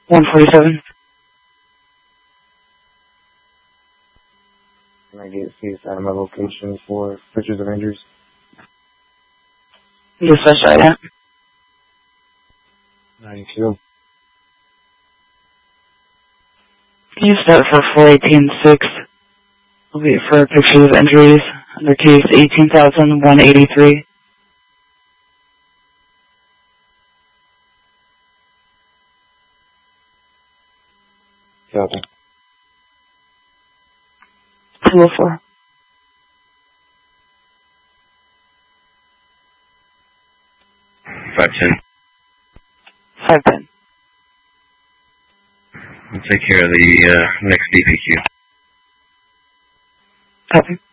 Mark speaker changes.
Speaker 1: 147.
Speaker 2: Can I get CSI my location for pictures of injuries?
Speaker 1: Yes, that's right. Yeah.
Speaker 2: 92.
Speaker 1: Can you start for 418.6? Will be for pictures of injuries under case 18,183.
Speaker 2: Copy.
Speaker 1: 204.
Speaker 3: $510.
Speaker 1: 510.
Speaker 3: We'll take care of the next DPQ.
Speaker 1: Copy.